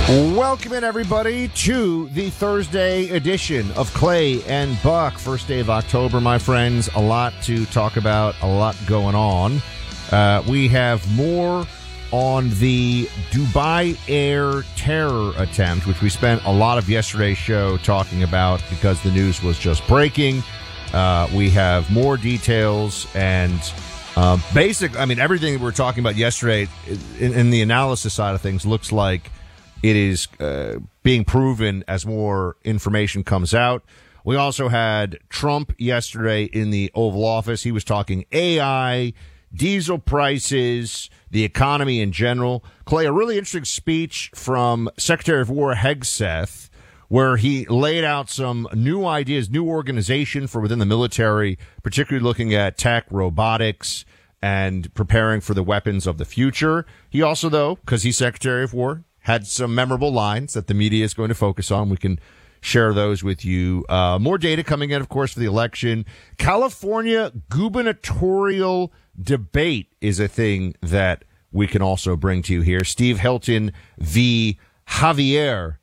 Welcome in, everybody, to the Thursday edition of Clay and Buck. First day of October, my friends. A lot to talk about, a lot going on. We have more on the Dubai Air terror attempt, which we spent a lot of yesterday's show talking about because the news was just breaking. We have more details and everything that we were talking about yesterday in the analysis side of things looks like it is being proven as more information comes out. We also had Trump yesterday in the Oval Office. He was talking AI, diesel prices, the economy in general. Clay, a really interesting speech from Secretary of War Hegseth, where he laid out some new ideas, new organization for within the military, particularly looking at tech, robotics, and preparing for the weapons of the future. He also, though, because he's Secretary of War, had some memorable lines that the media is going to focus on. We can share those with you. More data coming in, of course, for the election. California gubernatorial debate is a thing that we can also bring to you here. Steve Hilton v. Javier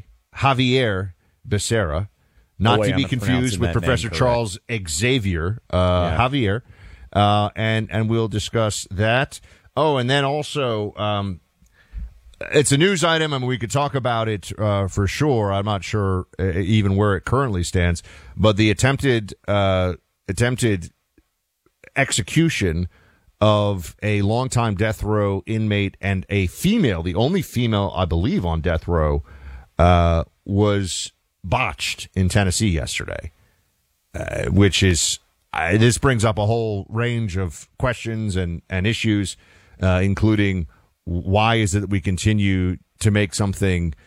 Becerra, not to be confused with Professor Charles Xavier, Javier. And we'll discuss that. Oh, and then also, it's a news item, and we could talk about it for sure. I'm not sure even where it currently stands, but the attempted execution of a longtime death row inmate and a female, the only female, I believe, on death row, was botched in Tennessee yesterday, which is this brings up a whole range of questions and issues, including why is it that we continue to make something